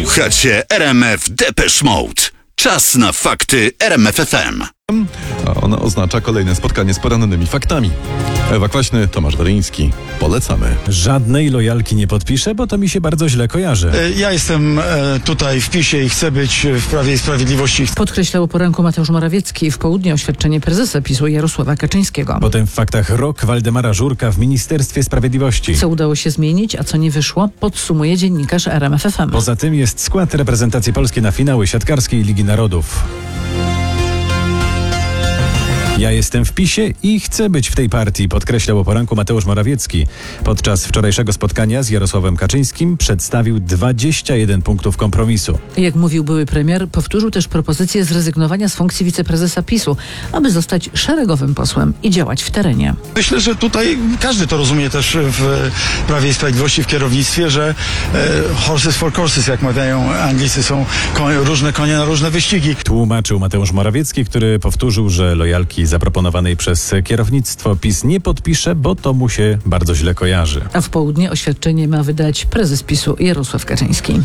Słuchacie RMF Depeche Mode. Czas na fakty RMF FM. A ona oznacza kolejne spotkanie z porannymi faktami. Ewa Kwaśny, Tomasz Doriński. Polecamy. Żadnej lojalki nie podpiszę, bo to mi się bardzo źle kojarzy. Ja jestem tutaj w PiS-ie i chcę być w Prawie i Sprawiedliwości. Podkreślał o poranku Mateusz Morawiecki. W południe oświadczenie prezesa PiS-u Jarosława Kaczyńskiego. Potem w faktach rok Waldemara Żurka w Ministerstwie Sprawiedliwości. Co udało się zmienić, a co nie wyszło, podsumuje dziennikarz RMF FM. Poza tym jest skład reprezentacji Polski na finały siatkarskiej Ligi Narodów. Ja jestem w PiS-ie i chcę być w tej partii, podkreślał o poranku Mateusz Morawiecki. Podczas wczorajszego spotkania z Jarosławem Kaczyńskim przedstawił 21 punktów kompromisu. Jak mówił były premier, powtórzył też propozycję zrezygnowania z funkcji wiceprezesa PiS-u, aby zostać szeregowym posłem i działać w terenie. Myślę, że tutaj każdy to rozumie też w Prawie i Sprawiedliwości, w kierownictwie, że horses for courses, jak mawiają Anglicy, są różne konie na różne wyścigi. Tłumaczył Mateusz Morawiecki, który powtórzył, że lojalki zaproponowanej przez kierownictwo PiS nie podpisze, bo to mu się bardzo źle kojarzy. A w południe oświadczenie ma wydać prezes PiS-u Jarosław Kaczyński.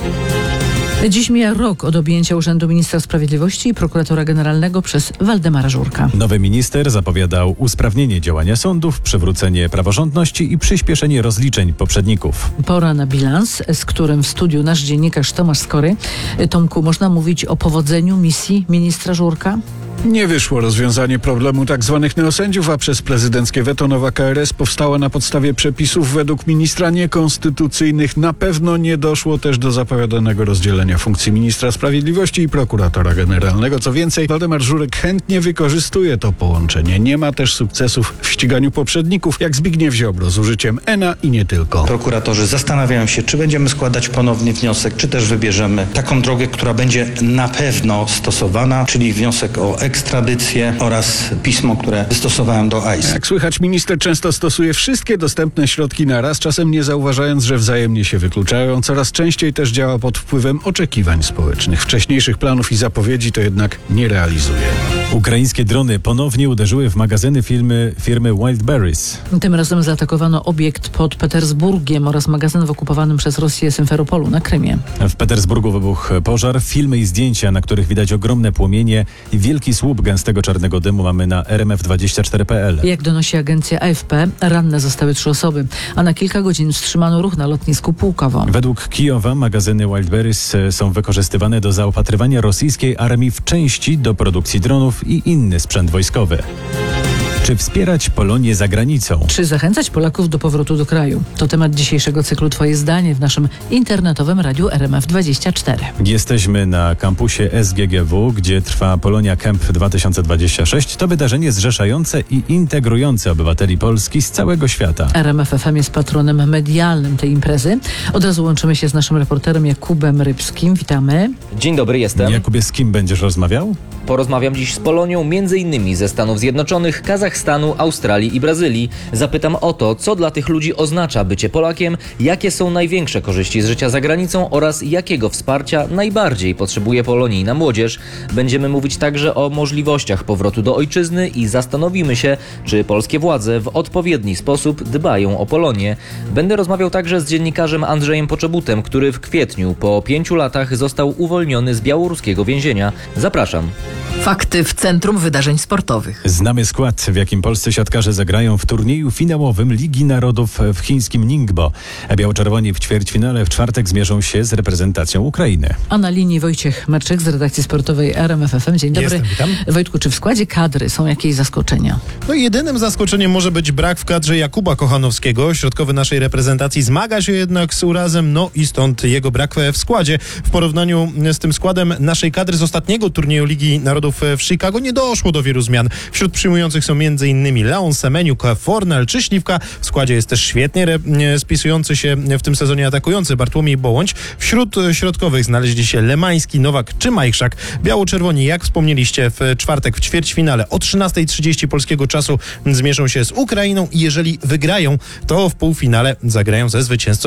Dziś mija rok od objęcia urzędu ministra sprawiedliwości i prokuratora generalnego przez Waldemara Żurka. Nowy minister zapowiadał usprawnienie działania sądów, przywrócenie praworządności i przyspieszenie rozliczeń poprzedników. Pora na bilans, z którym w studiu nasz dziennikarz Tomasz Skory. Tomku, można mówić o powodzeniu misji ministra Żurka? Nie wyszło rozwiązanie problemu tzw. neosędziów, a przez prezydenckie weto nowa KRS powstała na podstawie przepisów według ministra niekonstytucyjnych. Na pewno nie doszło też do zapowiadanego rozdzielenia funkcji ministra sprawiedliwości i prokuratora generalnego. Co więcej, Waldemar Żurek chętnie wykorzystuje to połączenie. Nie ma też sukcesów w ściganiu poprzedników, jak Zbigniew Ziobro z użyciem ENA i nie tylko. Prokuratorzy zastanawiają się, czy będziemy składać ponownie wniosek, czy też wybierzemy taką drogę, która będzie na pewno stosowana, czyli wniosek o ekstradycję oraz pismo, które wystosowałem do ICE. Jak słychać, minister często stosuje wszystkie dostępne środki naraz, czasem nie zauważając, że wzajemnie się wykluczają. Coraz częściej też działa pod wpływem oczekiwań społecznych. Wcześniejszych planów i zapowiedzi to jednak nie realizuje. Ukraińskie drony ponownie uderzyły w magazyny firmy Wildberries. Tym razem zaatakowano obiekt pod Petersburgiem oraz magazyn w okupowanym przez Rosję Symferopolu na Krymie. W Petersburgu wybuchł pożar. Filmy i zdjęcia, na których widać ogromne płomienie i wielki słup gęstego czarnego dymu, mamy na rmf24.pl. Jak donosi agencja AFP, ranne zostały 3 osoby, a na kilka godzin wstrzymano ruch na lotnisku Pułkowo. Według Kijowa magazyny Wildberries są wykorzystywane do zaopatrywania rosyjskiej armii w części do produkcji dronów i inny sprzęt wojskowy. Czy wspierać Polonię za granicą? Czy zachęcać Polaków do powrotu do kraju? To temat dzisiejszego cyklu Twoje zdanie w naszym internetowym radiu RMF24. Jesteśmy na kampusie SGGW, gdzie trwa Polonia Camp 2026. To wydarzenie zrzeszające i integrujące obywateli Polski z całego świata. RMF FM jest patronem medialnym tej imprezy. Od razu łączymy się z naszym reporterem Jakubem Rybskim. Witamy. Dzień dobry, jestem. Jakubie, z kim będziesz rozmawiał? Porozmawiam dziś z Polonią, m.in. ze Stanów Zjednoczonych, Kazachstanu, Australii i Brazylii. Zapytam o to, co dla tych ludzi oznacza bycie Polakiem, jakie są największe korzyści z życia za granicą oraz jakiego wsparcia najbardziej potrzebuje polonijna młodzież. Będziemy mówić także o możliwościach powrotu do ojczyzny i zastanowimy się, czy polskie władze w odpowiedni sposób dbają o Polonię. Będę rozmawiał także z dziennikarzem Andrzejem Poczobutem, który w kwietniu po 5 latach został uwolniony z białoruskiego więzienia. Zapraszam. Fakty w Centrum Wydarzeń Sportowych. Znamy skład, w jakim polscy siatkarze zagrają w turnieju finałowym Ligi Narodów w chińskim Ningbo. Biało-czerwoni w ćwierćfinale w czwartek zmierzą się z reprezentacją Ukrainy. A na linii Wojciech Marczyk z redakcji sportowej RMF FM. Dzień dobry. Jestem, witam. Wojtku, czy w składzie kadry są jakieś zaskoczenia? No jedynym zaskoczeniem może być brak w kadrze Jakuba Kochanowskiego. Środkowy naszej reprezentacji zmaga się jednak z urazem, no i stąd jego brak w składzie. W porównaniu z tym składem naszej kadry z ostatniego turnieju Ligi Narodów w Chicago nie doszło do wielu zmian. Wśród przyjmujących są m.in. Leon Semeniuk, Fornal czy Śliwka. W składzie jest też świetnie spisujący się w tym sezonie atakujący Bartłomiej Bołądź. Wśród środkowych znaleźli się Lemański, Nowak czy Majchrzak. Biało-czerwoni, jak wspomnieliście, w czwartek w ćwierćfinale o 13:30 polskiego czasu zmierzą się z Ukrainą i jeżeli wygrają, to w półfinale zagrają ze zwycięzcą